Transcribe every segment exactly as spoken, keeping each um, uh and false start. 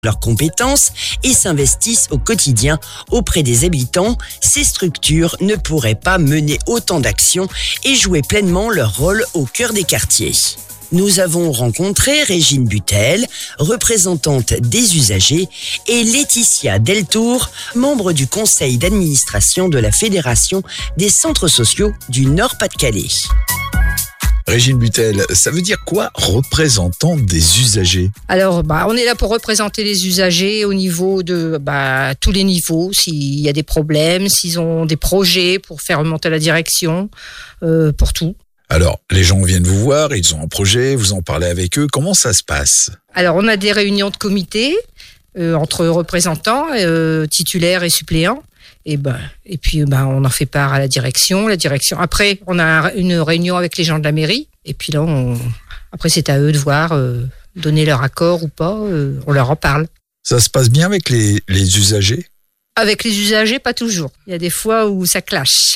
leurs compétences et s'investissent au quotidien auprès des habitants, ces structures ne pourraient pas mener autant d'actions et jouer pleinement leur rôle au cœur des quartiers. Nous avons rencontré Régine Butel, représentante des usagers, et Laetitia Deltour, membre du conseil d'administration de la Fédération des centres sociaux du Nord-Pas-de-Calais. Régine Butel, ça veut dire quoi, représentante des usagers ? Alors, bah, on est là pour représenter les usagers au niveau de bah, tous les niveaux, s'il y a des problèmes, s'ils ont des projets pour faire remonter la direction, euh, pour tout. Alors, les gens viennent vous voir, ils ont un projet, vous en parlez avec eux, comment ça se passe ? Alors, on a des réunions de comité euh, entre représentants, euh, titulaires et suppléants. Et ben, et puis ben, on en fait part à la direction, la direction. Après, on a une réunion avec les gens de la mairie. Et puis là, on, après, c'est à eux de voir, euh, donner leur accord ou pas. Euh, on leur en parle. Ça se passe bien avec les, les usagers ? Avec les usagers, pas toujours. Il y a des fois où ça clash.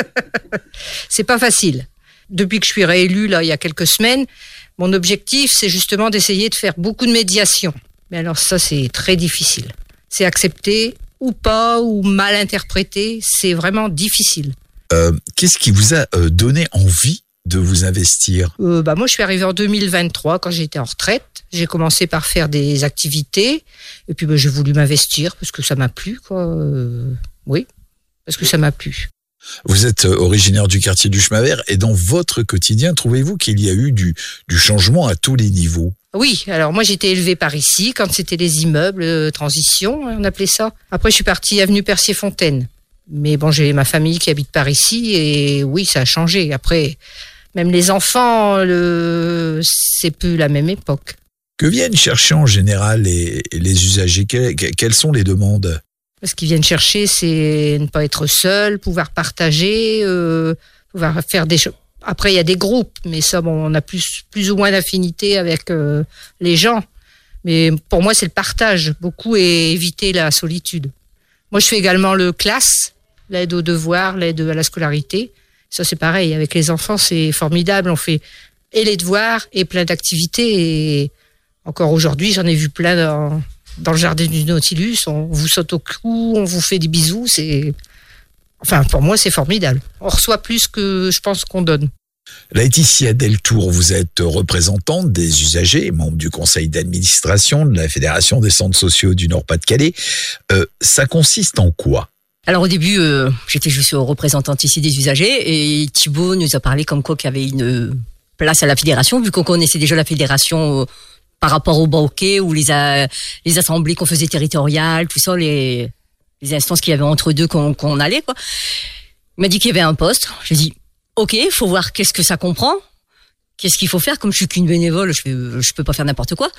C'est pas facile. Depuis que je suis réélue, là, il y a quelques semaines, mon objectif, c'est justement d'essayer de faire beaucoup de médiation. Mais alors ça, c'est très difficile. C'est accepté ou pas, ou mal interprété, c'est vraiment difficile. Euh, qu'est-ce qui vous a euh, donné envie de vous investir ? euh, bah Moi, je suis arrivée en deux mille vingt-trois, quand j'étais en retraite. J'ai commencé par faire des activités, et puis bah, j'ai voulu m'investir, parce que ça m'a plu, quoi. Euh, oui, parce que ça m'a plu. Vous êtes originaire du quartier du Chemin Vert, et dans votre quotidien, trouvez-vous qu'il y a eu du, du changement à tous les niveaux ? Oui, alors moi j'étais élevée par ici, quand c'était les immeubles, euh, transition, on appelait ça. Après je suis partie avenue Percier-Fontaine. Mais bon, j'ai ma famille qui habite par ici, et oui, ça a changé. Après, même les enfants, le... c'est plus la même époque. Que viennent chercher en général les, les usagers ? Quelles, quelles sont les demandes ? Ce qu'ils viennent chercher, c'est ne pas être seul, pouvoir partager, euh, pouvoir faire des choses. Après, il y a des groupes, mais ça, bon, on a plus, plus ou moins d'affinité avec euh, les gens. Mais pour moi, c'est le partage, beaucoup, et éviter la solitude. Moi, je fais également le classe, l'aide aux devoirs, l'aide à la scolarité. Ça, c'est pareil. Avec les enfants, c'est formidable. On fait et les devoirs et plein d'activités. Et encore aujourd'hui, j'en ai vu plein dans, dans le jardin du Nautilus. On vous saute au cou, on vous fait des bisous. C'est... Enfin, pour moi, c'est formidable. On reçoit plus que je pense qu'on donne. Laetitia Deltour, vous êtes représentante des usagers, membre du conseil d'administration de la Fédération des centres sociaux du Nord-Pas-de-Calais. Euh, ça consiste en quoi ? Alors au début, euh, j'étais juste représentante ici des usagers, et Thibaut nous a parlé comme quoi qu'il y avait une place à la fédération, vu qu'on connaissait déjà la fédération euh, par rapport au banquet ou les, a, les assemblées qu'on faisait territoriales, tout ça, les... les instances qu'il y avait entre deux qu'on, qu'on allait, quoi. Il m'a dit qu'il y avait un poste. J'ai dit, ok, faut voir qu'est-ce que ça comprend. Qu'est-ce qu'il faut faire? Comme je suis qu'une bénévole, je peux, je peux pas faire n'importe quoi.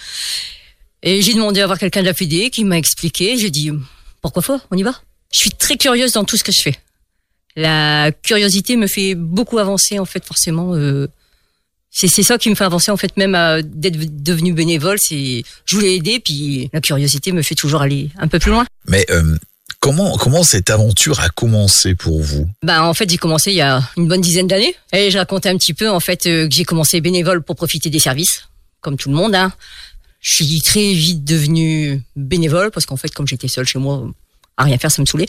Et j'ai demandé à voir quelqu'un de la Fédé qui m'a expliqué. J'ai dit, pourquoi pas? On y va. Je suis très curieuse dans tout ce que je fais. La curiosité me fait beaucoup avancer, en fait, forcément. Euh, c'est, c'est ça qui me fait avancer, en fait, même à, d'être devenue bénévole. C'est, je voulais aider, puis la curiosité me fait toujours aller un peu plus loin. Mais euh, comment comment cette aventure a commencé pour vous ? Ben en fait, j'ai commencé il y a une bonne dizaine d'années. Et je racontais un petit peu, en fait, euh, que j'ai commencé bénévole pour profiter des services, comme tout le monde. Hein. Je suis très vite devenue bénévole, parce qu'en fait, comme j'étais seule chez moi, à rien faire, ça me saoulait.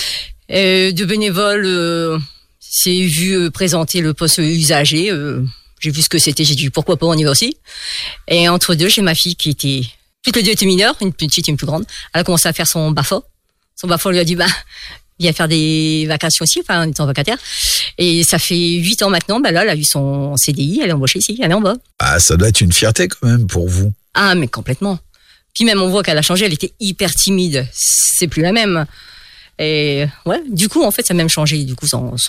Euh, de bénévole, euh, c'est vu euh, présenter le poste usager. Euh, j'ai vu ce que c'était, j'ai dit pourquoi pas, on y va aussi. Et entre deux, j'ai ma fille qui était, toutes les deux étaient mineures, une petite et une plus grande. Elle a commencé à faire son B A F A. Son B A F A lui a dit, bah, viens faire des vacations aussi, enfin, en étant vacataire. Et ça fait huit ans maintenant, bah là, elle a eu son C D I, elle est embauchée ici, elle est en bas. Ah, ça doit être une fierté quand même pour vous. Ah, mais complètement. Puis même, on voit qu'elle a changé, elle était hyper timide. C'est plus la même. Et ouais, du coup, en fait, ça a même changé, du coup, son,